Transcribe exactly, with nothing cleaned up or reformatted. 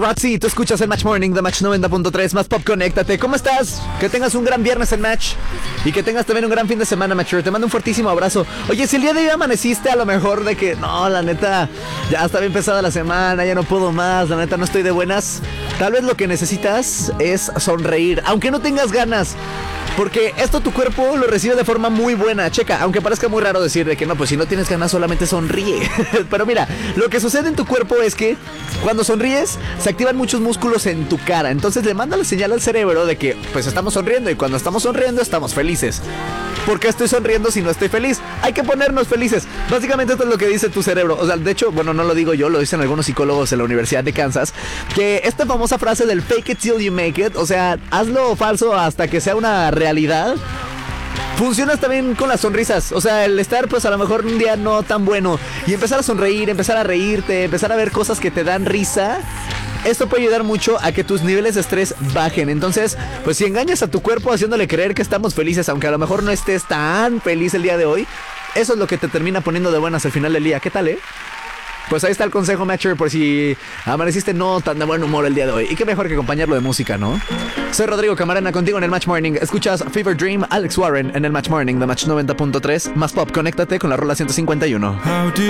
Roxy, tú escuchas el Match Morning de Match noventa punto tres, más pop, conéctate. ¿Cómo estás? Que tengas un gran viernes en Match y que tengas también un gran fin de semana, Matcher. Te mando un fuertísimo abrazo. Oye, si el día de hoy amaneciste a lo mejor de que, no, la neta, ya está bien pesada la semana, ya no puedo más, la neta no estoy de buenas. Tal vez lo que necesitas es sonreír, aunque no tengas ganas. Porque esto tu cuerpo lo recibe de forma muy buena. Checa, aunque parezca muy raro decir de que no, pues si no tienes ganas solamente sonríe. Pero mira, lo que sucede en tu cuerpo es que cuando sonríes se activan muchos músculos en tu cara. Entonces le manda la señal al cerebro de que pues estamos sonriendo, y cuando estamos sonriendo estamos felices. ¿Por qué estoy sonriendo si no estoy feliz? Hay que ponernos felices. Básicamente esto es lo que dice tu cerebro. O sea, de hecho, bueno, no lo digo yo, lo dicen algunos psicólogos en la Universidad de Kansas, que esta famosa frase del fake it till you make it, o sea, hazlo falso hasta que sea una realidad, funciona también con las sonrisas. O sea, el estar pues a lo mejor un día no tan bueno y empezar a sonreír, empezar a reírte, empezar a ver cosas que te dan risa. Esto puede ayudar mucho a que tus niveles de estrés bajen. Entonces, pues si engañas a tu cuerpo haciéndole creer que estamos felices, aunque a lo mejor no estés tan feliz el día de hoy, eso es lo que te termina poniendo de buenas al final del día. ¿Qué tal, eh? Pues ahí está el consejo, Matcher, por si amaneciste no tan de buen humor el día de hoy. Y qué mejor que acompañarlo de música, ¿no? Soy Rodrigo Camarena, contigo en el Match Morning. Escuchas Fever Dream, Alex Warren en el Match Morning de Match noventa punto tres. Más pop, conéctate con la rola ciento cincuenta y uno.